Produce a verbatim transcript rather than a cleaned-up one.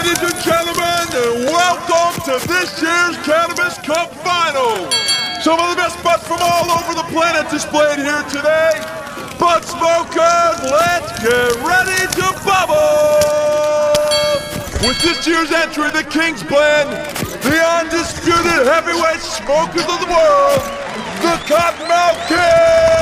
Ladies and gentlemen, welcome to this year's Cannabis Cup Final. Some of the best buds from all over the planet displayed here today. Bud smokers, let's get ready to bubble! With this year's entry, the King's Blend, the undisputed heavyweight smokers of the world, the Cottonmouth Kings!